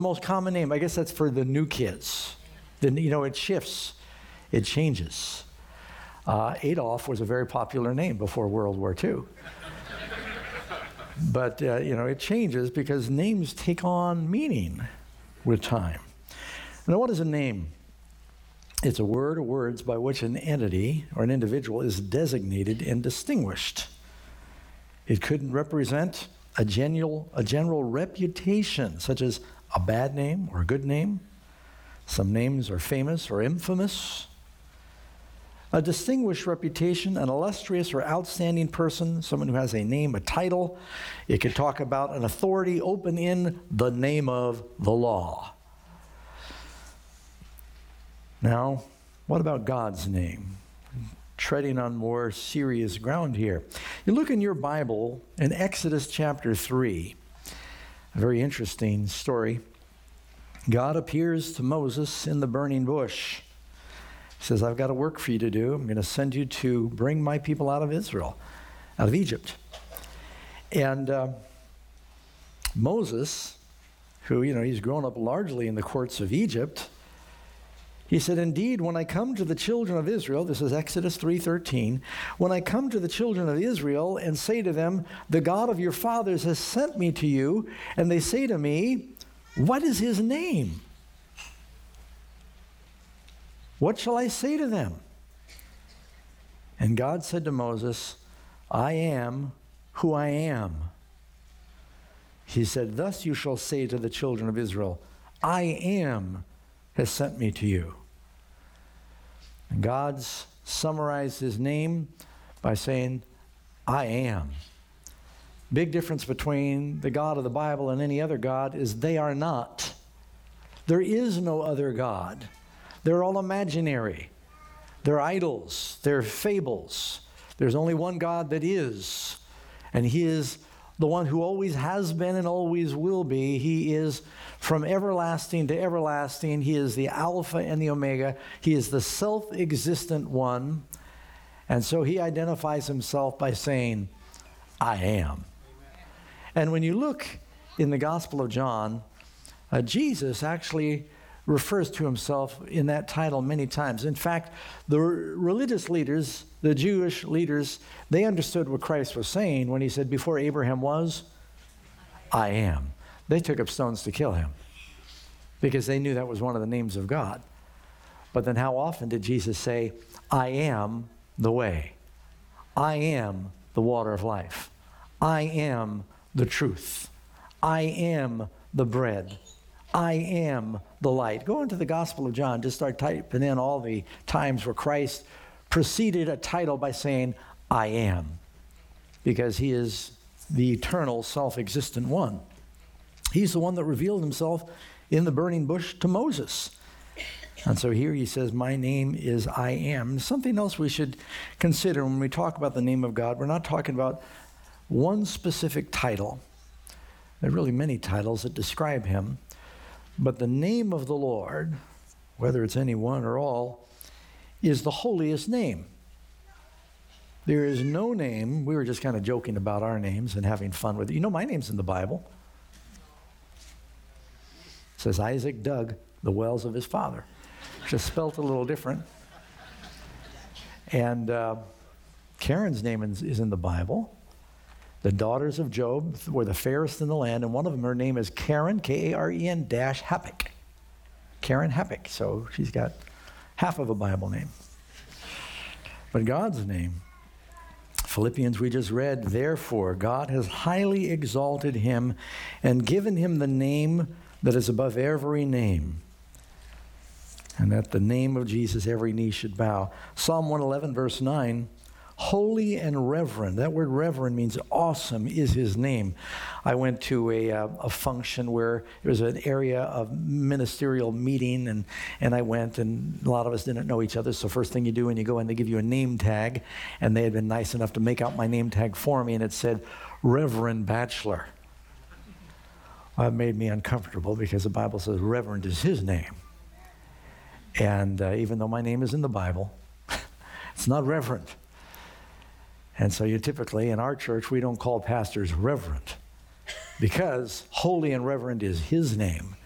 Most common name, I guess that's for the new kids. Then, it shifts, it changes. Adolf was a very popular name before World War II. But, it changes because names take on meaning with time. Now, what is a name? It's a word or words by which an entity or an individual is designated and distinguished. It could represent a general reputation, such as a bad name or a good name. Some names are famous or infamous. A distinguished reputation, an illustrious or outstanding person, someone who has a name, a title. It could talk about an authority open in the name of the law. Now, what about God's name? Treading on more serious ground here. You look in your Bible in Exodus chapter 3, a very interesting story. God appears to Moses in the burning bush. He says, I've got a work for you to do. I'm going to send you to bring my people out of Egypt. And Moses, who, he's grown up largely in the courts of Egypt, he said, indeed, when I come to the children of Israel, this is Exodus 3:13, when I come to the children of Israel and say to them, the God of your fathers has sent me to you, and they say to me, what is his name? What shall I say to them? And God said to Moses, I am who I am. He said, thus you shall say to the children of Israel, I am has sent me to you. And God's summarized his name by saying, I am. Big difference between the God of the Bible and any other God is they are not. There is no other God. They're all imaginary. They're idols. They're fables. There's only one God that is, and he is the one who always has been and always will be. He is from everlasting to everlasting. He is the Alpha and the Omega. He is the self-existent one. And so he identifies himself by saying, I am. Amen. And when you look in the Gospel of John, Jesus actually refers to himself in that title many times. In fact, the religious leaders, the Jewish leaders, they understood what Christ was saying when he said, before Abraham was, I am. They took up stones to kill him because they knew that was one of the names of God. But then how often did Jesus say, I am the way. I am the water of life. I am the truth. I am the bread. I am the light. Go into the Gospel of John, just start typing in all the times where Christ preceded a title by saying, I am, because he is the eternal, self-existent one. He's the one that revealed himself in the burning bush to Moses. And so here he says, my name is I am. Something else we should consider when we talk about the name of God, we're not talking about one specific title. There are really many titles that describe him. But the name of the Lord, whether it's any one or all, is the holiest name. There is no name, we were just kind of joking about our names and having fun with it. You know my name's in the Bible. It says Isaac dug the wells of his father. Just spelt a little different. And Karen's name is in the Bible. The daughters of Job were the fairest in the land, and one of them, her name is Karen, Karen Happik. Karen Happik. So she's got half of a Bible name. But God's name, Philippians we just read, therefore God has highly exalted him and given him the name that is above every name. And at the name of Jesus every knee should bow. Psalm 111 verse 9, holy and reverend. That word reverend means awesome is his name. I went to a function where there was an area of ministerial meeting, and I went, and a lot of us didn't know each other. So first thing you do when you go in, they give you a name tag, and they had been nice enough to make out my name tag for me, and it said, Reverend Bachelor. Well, that made me uncomfortable because the Bible says Reverend is his name. And even though my name is in the Bible, it's not Reverend. And so you typically, in our church, we don't call pastors reverend because holy and reverend is his name.